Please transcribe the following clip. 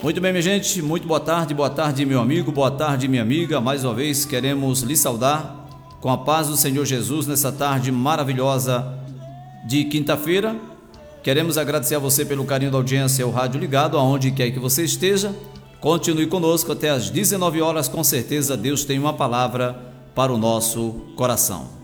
Muito bem, minha gente, muito boa tarde, meu amigo, boa tarde, minha amiga. Mais uma vez queremos lhe saudar com a paz do Senhor Jesus nessa tarde maravilhosa de quinta-feira. Queremos agradecer a você pelo carinho da audiência, o rádio ligado, aonde quer que você esteja. Continue conosco até às 19 horas, com certeza Deus tem uma palavra para o nosso coração.